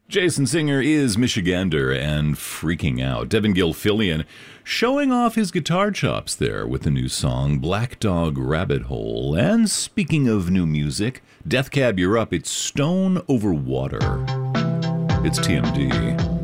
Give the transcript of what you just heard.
Jason Singer is Michigander and freaking out. Devin Gilfillian showing off his guitar chops there with the new song Black Dog Rabbit Hole. And speaking of new music, Death Cab, you're up. It's Stone Over Water. It's TMD.